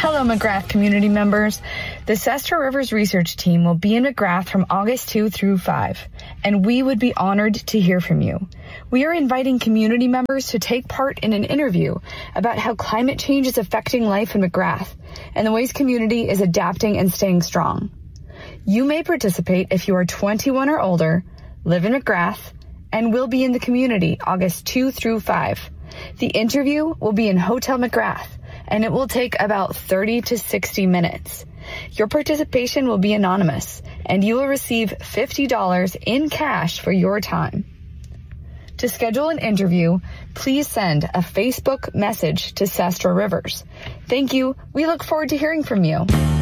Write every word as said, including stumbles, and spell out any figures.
Hello, McGrath community members. The Sestra Rivers research team will be in McGrath from August second through fifth, and we would be honored to hear from you. We are inviting community members to take part in an interview about how climate change is affecting life in McGrath and the ways community is adapting and staying strong. You may participate if you are twenty-one or older, live in McGrath, and will be in the community August second through fifth. The interview will be in Hotel McGrath, and it will take about thirty to sixty minutes. Your participation will be anonymous, and you will receive fifty dollars in cash for your time. To schedule an interview, please send a Facebook message to Sestra Rivers. Thank you. We look forward to hearing from you.